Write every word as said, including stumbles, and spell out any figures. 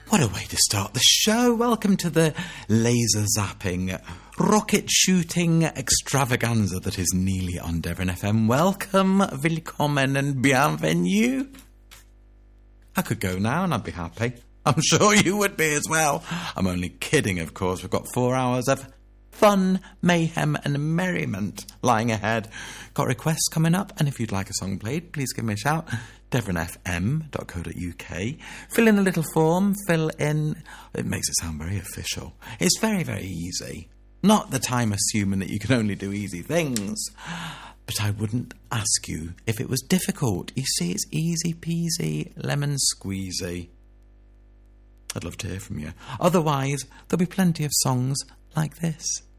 What a way to start the show. Welcome to the laser zapping, rocket shooting extravaganza that is Neely on Devon F M. Welcome, willkommen and bienvenue. I could go now and I'd be happy. I'm sure you would be as well. I'm only kidding, of course. We've got four hours of fun, mayhem and merriment lying ahead. Got requests coming up, and if you'd like a song played, please give me a shout. devon f m dot co dot u k. Fill in a little form, fill in... It makes it sound very official. It's very, very easy. Not that I'm assuming that you can only do easy things, but I wouldn't ask you if it was difficult. You see, it's easy peasy, lemon squeezy. I'd love to hear from you. Otherwise, there'll be plenty of songs like this.